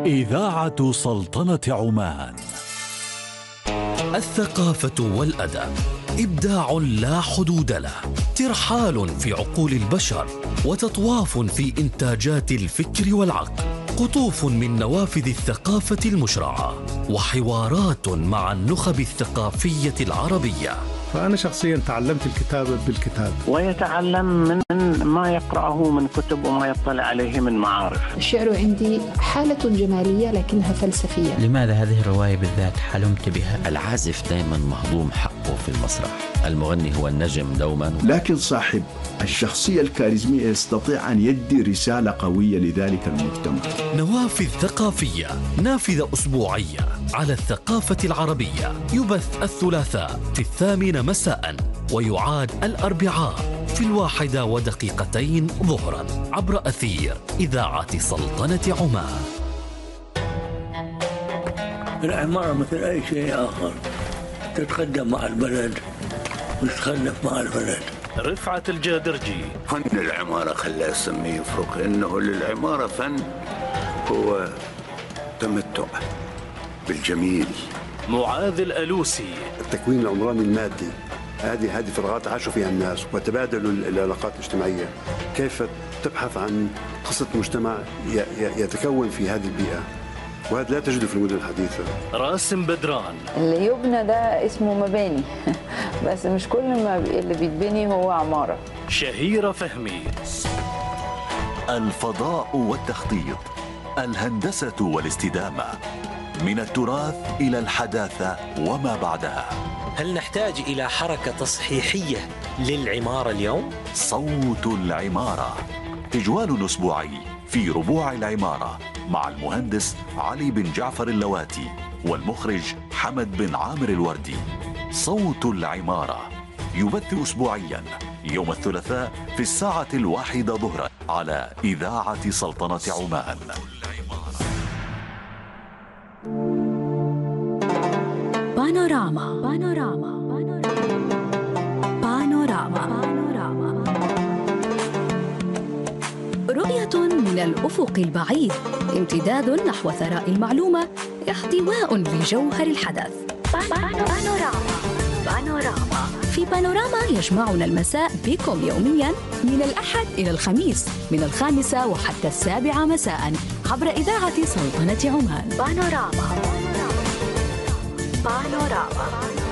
إذاعة سلطنة عمان. الثقافة والأدب إبداع لا حدود له، ترحال في عقول البشر وتطواف في إنتاجات الفكر والعقل، قطوف من نوافذ الثقافة المشرعة وحوارات مع النخب الثقافية العربية. فأنا شخصيا تعلمت الكتابة بالكتاب، ويتعلم من ما يقرأه من كتب وما يطلع عليه من معارف. الشعر عندي حالة جمالية لكنها فلسفية. لماذا هذه الرواية بالذات حلمت بها؟ العازف دائما مهضوم حقه في المسرح، المغني هو النجم دوما، لكن صاحب الشخصية الكاريزمية يستطيع أن يدي رسالة قوية لذلك المجتمع. نوافذ ثقافية، نافذة أسبوعية على الثقافة العربية، يبث الثلاثاء في 8 مساء ويعاد الأربعاء في 1:02 ظهرا عبر أثير إذاعة سلطنة عمان. العمارة مثل أي شيء آخر تتقدم مع البلد وتتخلف مع البلد. رفعت الجادرجي. فن العمارة خلاه يسميه يفرق، إنه للعمارة فن هو تمتع بالجميل. معاذ الألوسي. التكوين العمراني المادي هذه فراغات عاشوا فيها الناس وتبادلوا العلاقات الاجتماعية. كيف تبحث عن قصة مجتمع يتكون في هذه البيئة، وهذا لا تجده في المدن الحديثة. راسم بدران. اللي يبنى ده اسمه مباني بس مش كل ما اللي بيتبني هو عمارة. شهيرة فهمي. الفضاء والتخطيط، الهندسة والاستدامة، من التراث إلى الحداثة وما بعدها. هل نحتاج إلى حركة تصحيحية للعمارة اليوم؟ صوت العمارة، تجوال أسبوعي في ربوع العمارة مع المهندس علي بن جعفر اللواتي والمخرج حمد بن عامر الوردي. صوت العمارة يبث أسبوعيا يوم الثلاثاء في 1:01 ظهرا على إذاعة سلطنة عمان. بانوراما. رؤية من الأفق البعيد، امتداد نحو ثراء المعلومة، احتواء لجوهر الحدث. بانوراما. في بانوراما يجمعنا المساء بكم يومياً من الأحد إلى الخميس من 5 وحتى 7 مساء عبر إذاعة سلطنة عمان. بانوراما.